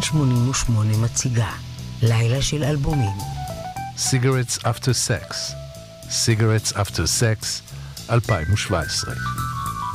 88 מציגה לילה של אלבומים. Cigarettes After Sex, Cigarettes After Sex 2017.